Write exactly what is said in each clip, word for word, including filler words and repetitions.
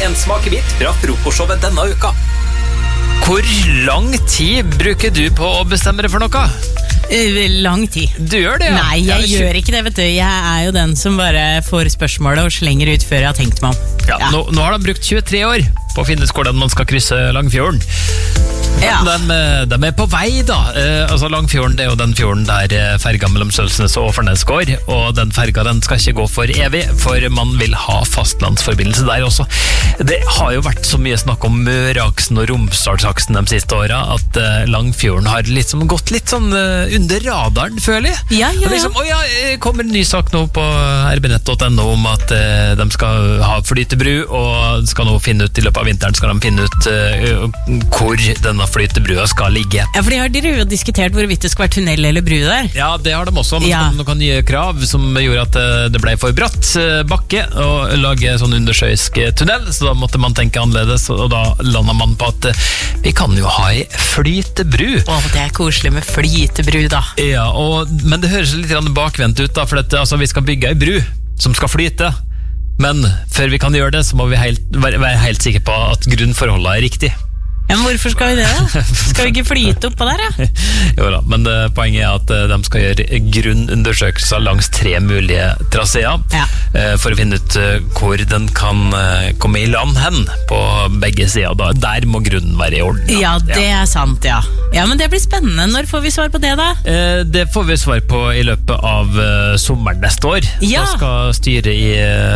en smakebit fra frokostshowet denne uka. Hvor lang tid bruker du på å bestemme deg for noe? Lang tid. Du gjør det, ja? Nei, jeg ja, gjør ikke det, vet du. Jeg er jo den som bare får spørsmålet og slenger ut før jeg har tenkt meg om. Ja, ja. Nå, nå har de brukt tjuetre år på å finne hvordan man skal krysse Langfjorden. Ja. De, de er på vei da eh, altså Langfjorden, det er jo den fjorden der ferga mellom Sølsnes og Åfernes går, og den ferga den skal ikke gå for evig, for man vil ha fastlandsforbindelse der også. Det har jo vært så mye snakk om Møreaksen og Romsdalsaksen de siste årene at eh, Langfjorden har liksom gått litt sånn eh, under radaren, føler jeg. Ja, ja, ja. Liksom, å ja, kommer en ny sak nå på r b nett punktum no om at eh, de skal ha flytebru, og skal nå finne ut i løpet av vinteren skal de finne ut eh, hvor denne flytebrua skal ligge. Ja, for de har de diskutert hvorvidt det skal være tunnel eller bru der. Ja, det har de også. Man skal ja. noen nye krav som gjorde at det ble for bratt bakke å lage sånn undersjøisk tunnel, så da måtte man tenke annerledes, og da landet man på at vi kan jo ha en flytebru. Åh, det er koselig med flytebru da. Ja, og, men det høres litt bakvendt ut da, for at, altså, vi skal bygge en bru som skal flyte, men før vi kan gjøre det, så må vi helt, være, være helt sikre på at grunnforholdet er riktig. Ja, men hvorfor skal vi det da? Skal vi ikke flyte oppå der, ja? Jo da, men uh, poenget er at uh, de skal gjøre grunnundersøkelser langs tre mulige traseer, ja. uh, for å finne ut uh, hvor den kan uh, komme i land hen på begge sider. Da. Der må grunnen være i orden. Ja, ja det ja. er sant, ja. Ja, men det blir spennende. Når får vi svar på det da? Uh, det får vi svar på i løpet av uh, sommeren neste år. Ja. Da skal styre i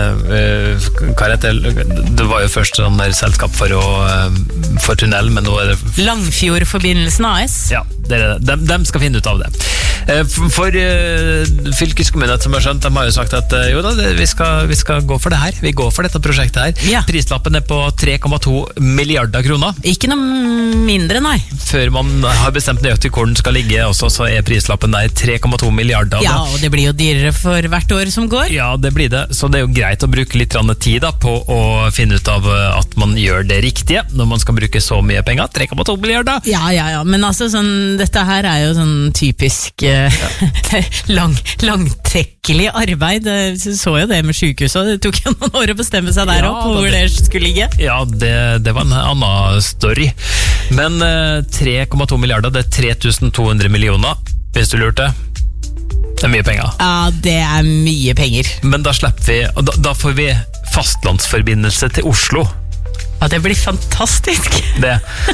uh, hva heter det? Det var jo først sånn der selskap for, å, uh, for tunnel, men nå er det Langfjordforbindelsen A S. Ja, det er det. De, de skal finne ut av det. For, for uh, fylkeskommunen som har skjønt, de har jo sagt at uh, jo da, det, vi, skal, vi skal gå for det her. Vi går for dette prosjektet her. Ja. Prislappen er på tre komma to milliarder kroner. Ikke noe mindre, nei. Før man har bestemt nøyaktig hvor den skal ligge også, så er prislappen der tre komma to milliarder. Ja, og det blir jo dyrere for hvert år som går. Ja, det blir det. Så det er jo greit å bruke litt tid da, på å finne ut av at man gjør det riktige, når man skal bruke så mye penger. tre komma to milliarder. Ja, ja, ja. Men altså, sånn, dette her er jo sånn typisk uh, ja. lang, langtrekkelig arbeid. Jeg så jo det med sykehuset. Det tok jo noen år å bestemme seg der ja, opp, hvor det, det skulle ligge. Ja, det, det var en annen story. Men uh, tre komma to milliarder, det er tre tusen to hundre millioner, hvis du lurte. Det er mye penger. Ja, det er mye penger. Men da slipper vi, og da, da får vi fastlandsforbindelse til Oslo. Ja, det blir fantastisk. Det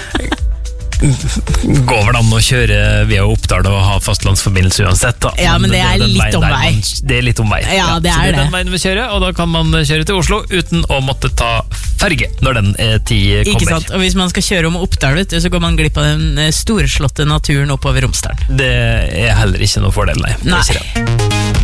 går vel an å kjøre via Oppdal og ha fastlandsforbindelse uansett da. Ja, men det er det er litt om vei. Det er litt om vei. Ja, det ja, så er det er det. den veien vi kjører, og da kan man kjøre til Oslo uten å måtte ta ferge når den tid kommer. Ikke sant, og hvis man skal kjøre om Oppdal, vet du, så går man glipp av den storslåtte naturen oppover Romsdalen. Det er heller ikke noe fordel, nei. Nei.